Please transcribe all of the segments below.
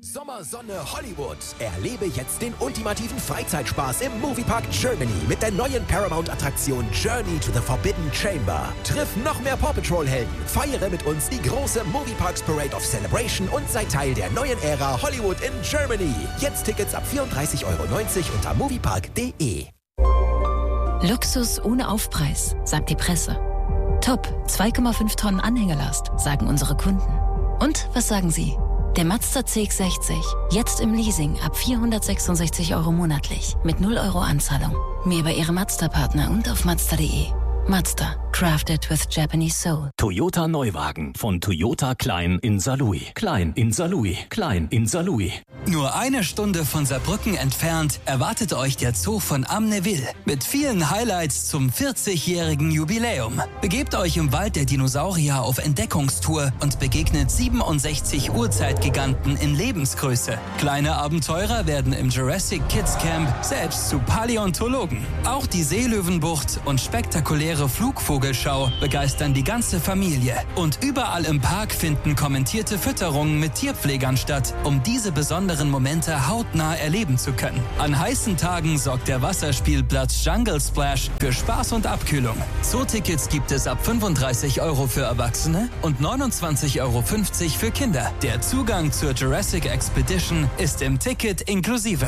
Sommersonne Hollywood. Erlebe jetzt den ultimativen Freizeitspaß im Moviepark Germany mit der neuen Paramount-Attraktion Journey to the Forbidden Chamber. Triff noch mehr Paw Patrol-Helden, feiere mit uns die große Movieparks Parade of Celebration und sei Teil der neuen Ära Hollywood in Germany. Jetzt Tickets ab 34,90 € unter moviepark.de. Luxus ohne Aufpreis, sagt die Presse. Top, 2,5 Tonnen Anhängelast, sagen unsere Kunden. Und was sagen Sie? Der Mazda CX-60, jetzt im Leasing ab 466 € monatlich, mit 0 € Anzahlung. Mehr bei Ihrem Mazda-Partner und auf Mazda.de. Mazda, crafted with Japanese soul. Toyota Neuwagen von Toyota Klein in Saarlouis. Klein in Saarlouis. Klein in Saarlouis. Nur eine Stunde von Saarbrücken entfernt erwartet euch der Zoo von Amneville mit vielen Highlights zum 40-jährigen Jubiläum. Begebt euch im Wald der Dinosaurier auf Entdeckungstour und begegnet 67 Urzeitgiganten in Lebensgröße. Kleine Abenteurer werden im Jurassic Kids Camp selbst zu Paläontologen. Auch die Seelöwenbucht und spektakuläre Flugvogelschau begeistern die ganze Familie. Und überall im Park finden kommentierte Fütterungen mit Tierpflegern statt, um diese besonderen Momente hautnah erleben zu können. An heißen Tagen sorgt der Wasserspielplatz Jungle Splash für Spaß und Abkühlung. Zoo-Tickets gibt es ab 35 € für Erwachsene und 29,50 € für Kinder. Der Zugang zur Jurassic Expedition ist im Ticket inklusive.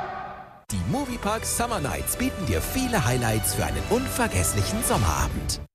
Die Moviepark Summer Nights bieten dir viele Highlights für einen unvergesslichen Sommerabend.